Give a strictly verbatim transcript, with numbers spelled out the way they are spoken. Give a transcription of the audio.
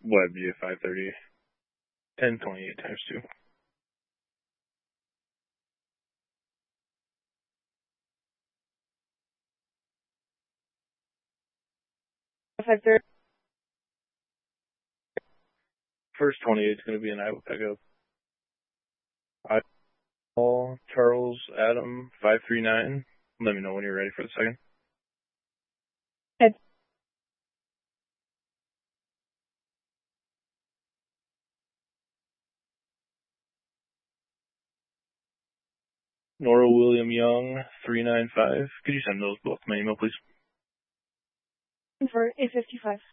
Web view five thirty. ten twenty-eight times two. five thirty. First twenty-eight is going to be an Iowa pickup. I call Charles Adam five three nine. Let me know when you're ready for the second. Head. Nora William Young three nine five. Could you send those both to my email, please? For eight fifty-five.